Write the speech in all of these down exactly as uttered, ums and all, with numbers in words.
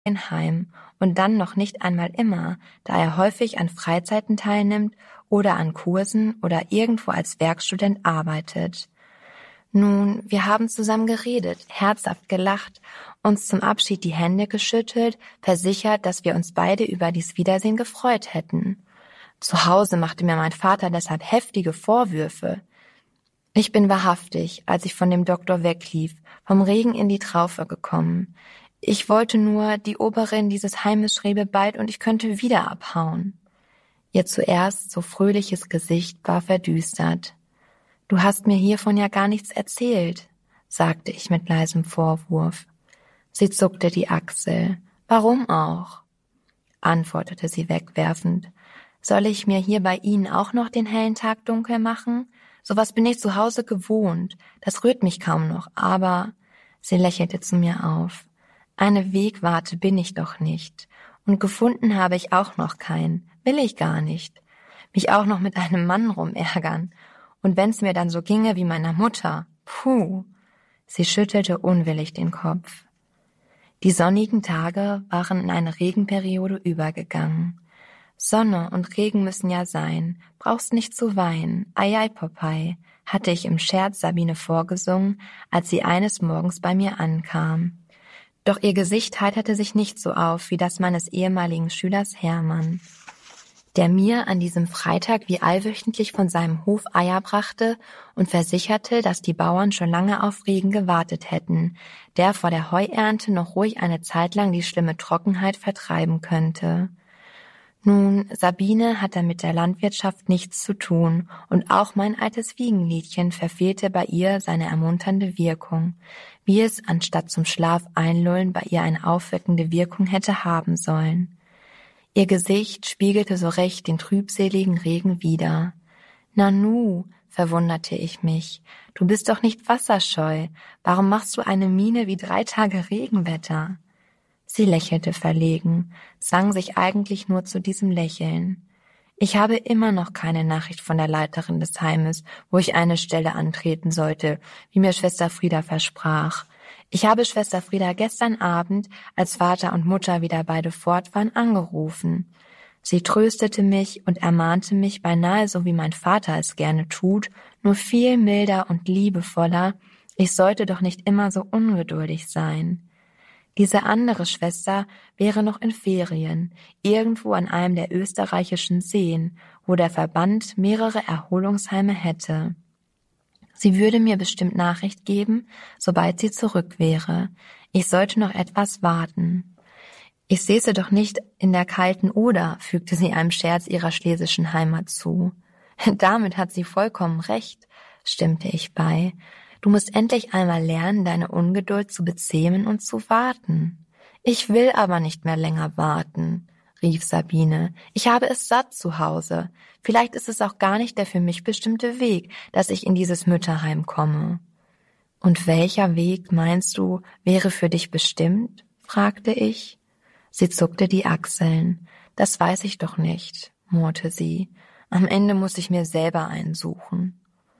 Heim und dann noch nicht einmal immer, da er häufig an Freizeiten teilnimmt oder an Kursen oder irgendwo als Werkstudent arbeitet. Nun, wir haben zusammen geredet, herzhaft gelacht, uns zum Abschied die Hände geschüttelt, versichert, dass wir uns beide über dies Wiedersehen gefreut hätten. Zu Hause machte mir mein Vater deshalb heftige Vorwürfe. Ich bin wahrhaftig, als ich von dem Doktor weglief, vom Regen in die Traufe gekommen. Ich wollte nur, die Oberin dieses Heimes schriebe bald und ich könnte wieder abhauen. Ihr zuerst so fröhliches Gesicht war verdüstert. »Du hast mir hiervon ja gar nichts erzählt«, sagte ich mit leisem Vorwurf. Sie zuckte die Achsel. »Warum auch?«, antwortete sie wegwerfend. »Soll ich mir hier bei Ihnen auch noch den hellen Tag dunkel machen? Sowas bin ich zu Hause gewohnt. Das rührt mich kaum noch, aber...« Sie lächelte zu mir auf. »Eine Wegwarte bin ich doch nicht. Und gefunden habe ich auch noch keinen. Will ich gar nicht. Mich auch noch mit einem Mann rumärgern. Und wenn's mir dann so ginge wie meiner Mutter. Puh!« Sie schüttelte unwillig den Kopf. Die sonnigen Tage waren in eine Regenperiode übergegangen. »Sonne und Regen müssen ja sein. Brauchst nicht zu weinen. Ei, ei, Popeye«, hatte ich im Scherz Sabine vorgesungen, als sie eines Morgens bei mir ankam. Doch ihr Gesicht heiterte sich nicht so auf wie das meines ehemaligen Schülers Hermann, der mir an diesem Freitag wie allwöchentlich von seinem Hof Eier brachte und versicherte, dass die Bauern schon lange auf Regen gewartet hätten, der vor der Heuernte noch ruhig eine Zeit lang die schlimme Trockenheit vertreiben könnte. Nun, Sabine hatte mit der Landwirtschaft nichts zu tun und auch mein altes Wiegenliedchen verfehlte bei ihr seine ermunternde Wirkung, wie es anstatt zum Schlaf einlullen bei ihr eine aufweckende Wirkung hätte haben sollen. Ihr Gesicht spiegelte so recht den trübseligen Regen wider. »Nanu«, verwunderte ich mich, »du bist doch nicht wasserscheu. Warum machst du eine Miene wie drei Tage Regenwetter?« Sie lächelte verlegen, zwang sich eigentlich nur zu diesem Lächeln. »Ich habe immer noch keine Nachricht von der Leiterin des Heimes, wo ich eine Stelle antreten sollte, wie mir Schwester Frieda versprach. Ich habe Schwester Frieda gestern Abend, als Vater und Mutter wieder beide fort waren, angerufen. Sie tröstete mich und ermahnte mich beinahe so, wie mein Vater es gerne tut, nur viel milder und liebevoller, ich sollte doch nicht immer so ungeduldig sein. Diese andere Schwester wäre noch in Ferien, irgendwo an einem der österreichischen Seen, wo der Verband mehrere Erholungsheime hätte. Sie würde mir bestimmt Nachricht geben, sobald sie zurück wäre. Ich sollte noch etwas warten. Ich säße doch nicht in der kalten Oder, fügte sie einem Scherz ihrer schlesischen Heimat zu. Damit hat sie vollkommen recht, stimmte ich bei. Du musst endlich einmal lernen, deine Ungeduld zu bezähmen und zu warten. Ich will aber nicht mehr länger warten, rief Sabine. Ich habe es satt zu Hause. Vielleicht ist es auch gar nicht der für mich bestimmte Weg, dass ich in dieses Mütterheim komme. Und welcher Weg, meinst du, wäre für dich bestimmt? Fragte ich. Sie zuckte die Achseln. Das weiß ich doch nicht, murrte sie. Am Ende muss ich mir selber einen suchen.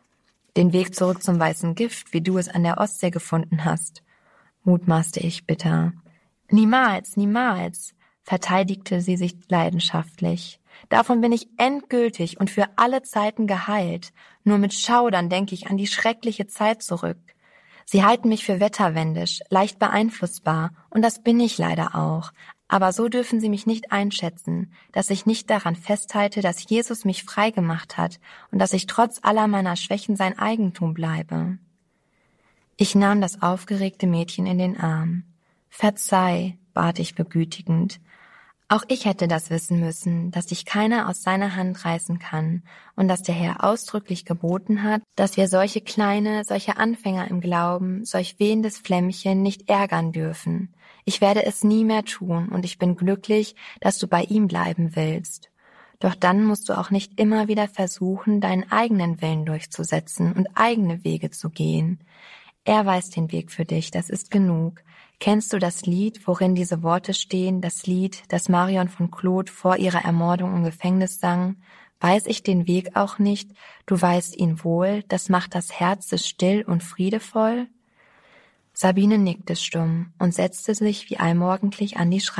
Den Weg zurück zum weißen Gift, wie du es an der Ostsee gefunden hast, mutmaßte ich bitter. Niemals, niemals, verteidigte sie sich leidenschaftlich. Davon bin ich endgültig und für alle Zeiten geheilt. Nur mit Schaudern denke ich an die schreckliche Zeit zurück. Sie halten mich für wetterwendisch, leicht beeinflussbar, und das bin ich leider auch. Aber so dürfen Sie mich nicht einschätzen, dass ich nicht daran festhalte, dass Jesus mich frei gemacht hat und dass ich trotz aller meiner Schwächen sein Eigentum bleibe. Ich nahm das aufgeregte Mädchen in den Arm. Verzeih, bat ich begütigend. Auch ich hätte das wissen müssen, dass dich keiner aus seiner Hand reißen kann und dass der Herr ausdrücklich geboten hat, dass wir solche kleine, solche Anfänger im Glauben, solch wehendes Flämmchen nicht ärgern dürfen. Ich werde es nie mehr tun und ich bin glücklich, dass du bei ihm bleiben willst. Doch dann musst du auch nicht immer wieder versuchen, deinen eigenen Willen durchzusetzen und eigene Wege zu gehen. Er weiß den Weg für dich, das ist genug. Kennst du das Lied, worin diese Worte stehen, das Lied, das Marion von Claude vor ihrer Ermordung im Gefängnis sang? Weiß ich den Weg auch nicht, du weißt ihn wohl, das macht das Herz still und friedevoll? Sabine nickte stumm und setzte sich wie allmorgendlich an die